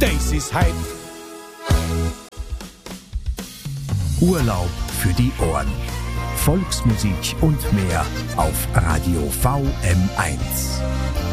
das ist Hype. Urlaub für die Ohren. Volksmusik und mehr auf Radio VM1.